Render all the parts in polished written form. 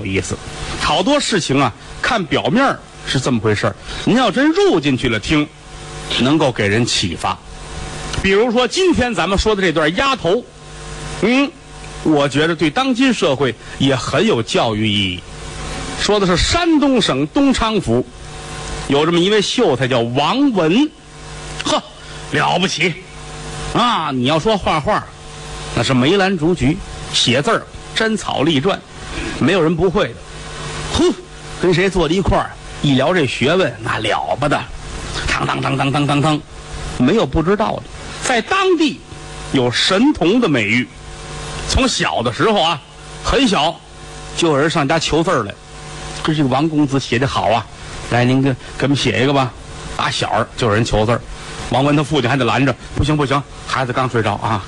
有意思。好多事情啊，看表面是这么回事，您要真入进去了听，能够给人启发。比如说今天咱们说的这段丫头，我觉得对当今社会也很有教育意义。说的是山东省东昌府有这么一位秀才叫王文，了不起啊！你要说画画，那是梅兰竹菊；写字儿，真草隶篆，没有人不会的。跟谁坐在一块儿，一聊这学问，那了不得，当，没有不知道的。在当地有神童的美誉。从小的时候啊，很小就有人上家求字儿来，这个王公子写得好啊，来您给我们写一个吧。打小就有人求字儿，王文他父亲还得拦着，不行，孩子刚睡着啊。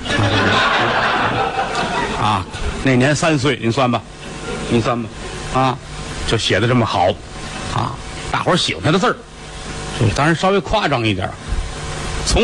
那年3岁，您算吧，啊，就写的这么好啊，大伙儿喜欢他的字儿，当然稍微夸张一点。从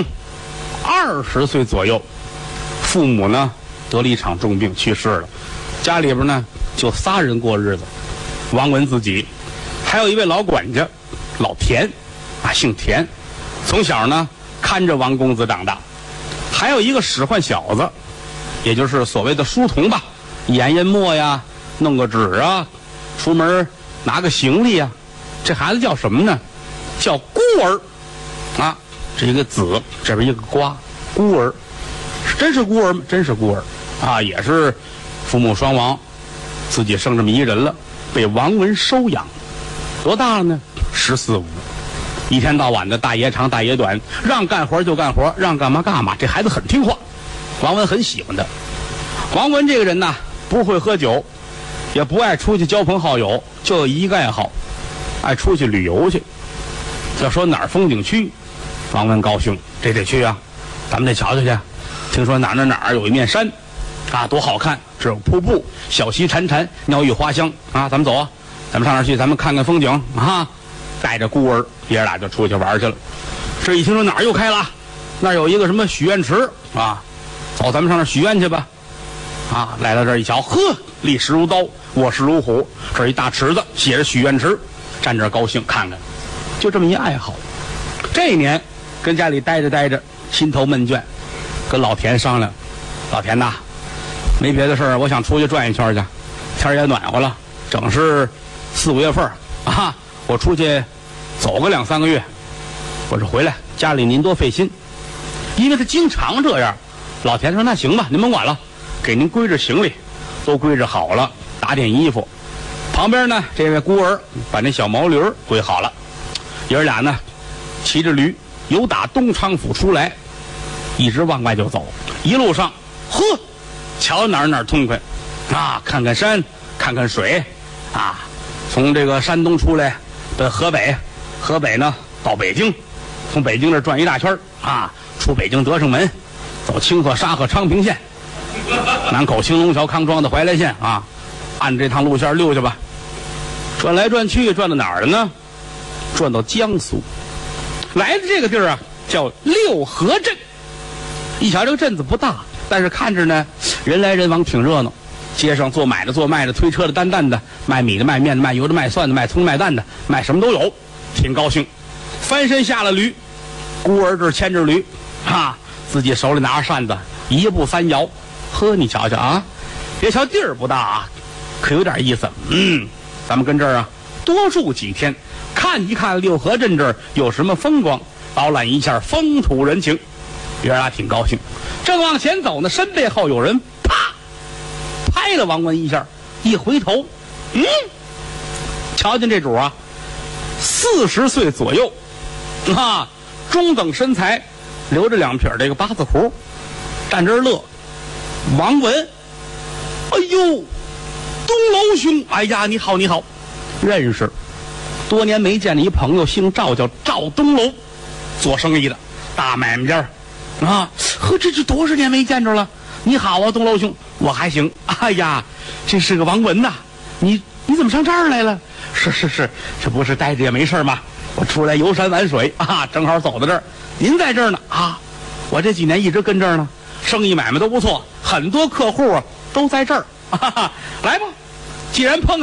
20岁左右，父母呢得了一场重病去世了，家里边呢就仨人过日子，王文自己，还有一位老管家老田啊，姓田，从小呢看着王公子长大，还有一个使唤小子，也就是所谓的书童吧，研墨呀，弄个纸啊，出门拿个行李啊。这孩子叫什么呢？叫孤儿啊，这一个子，这边一个瓜，孤儿。真是孤儿吗？真是孤儿啊，也是父母双亡，自己生这么一人了，被王文收养。多大了呢？14、15，一天到晚的大爷长大爷短，让干活就干活，让干嘛干嘛。这孩子很听话，王文很喜欢他。王文这个人呢，不会喝酒，也不爱出去交朋好友，就有一个爱好，爱出去旅游去。要说哪儿风景区，王文高兴，这得去啊，咱们得瞧瞧去。听说哪儿有一面山啊，多好看，这有瀑布，小溪潺潺，鸟语花香啊，咱们走啊，咱们上那儿去，咱们看看风景啊。带着孤儿爷俩就出去玩去了。这一听说哪儿又开了，那儿有一个什么许愿池啊，走，咱们上那儿许愿去吧。啊，来到这儿一瞧，立时如刀，卧势如虎，这儿一大池子，写着许愿池，站这儿高兴看看，就这么一爱好。这一年跟家里待着，心头闷倦，跟老田商量，老田呐，没别的事儿，我想出去转一圈去，天也暖和了，整是4、5月份啊，我出去走个2、3个月，我这回来家里您多费心。因为他经常这样，老田说那行吧，您甭管了，给您归置行李，都归置好了，打点衣服。旁边呢，这位孤儿把那小毛驴归好了，爷儿俩呢骑着驴由打东昌府出来，一直往外就走。一路上，瞧哪儿痛快啊！看看山，看看水啊！从这个山东出来奔河北，河北呢到北京，从北京这转一大圈啊，出北京德胜门，走清河、沙河、昌平县，南口、青龙桥、康庄的怀来县啊，按这趟路线溜去吧。转来转去，转到哪儿了呢？转到江苏。来的这个地儿啊，叫六合镇。一瞧这个镇子不大，但是看着呢，人来人往，挺热闹。街上做买的、做卖的，推车的、担担的，卖米的、卖面的、卖油的、卖蒜的、卖葱卖蛋的，卖什么都有，挺高兴。翻身下了驴，孤儿这牵着驴，自己手里拿着扇子，一步3摇。你瞧瞧啊，别瞧地儿不大啊，可有点意思。咱们跟这儿啊多住几天，看一看六合镇这儿有什么风光，饱览一下风土人情。爷俩挺高兴，正往前走呢，身背后有人啪拍了王文一下，一回头，瞧见这主啊，40岁左右，中等身材，留着2撇这个八字胡，站这儿乐。王文，哎呦，东楼兄，哎呀，你好，认识，多年没见的一朋友，姓赵，叫赵东楼，做生意的，大买卖家这是多少年没见着了？你好啊，东楼兄，我还行。哎呀，这是个王文呐，你怎么上这儿来了？是，这不是待着也没事吗？我出来游山玩水啊，正好走到这儿。您在这儿呢啊？我这几年一直跟这儿呢，生意买卖都不错，很多客户啊都在这儿。来吧，既然碰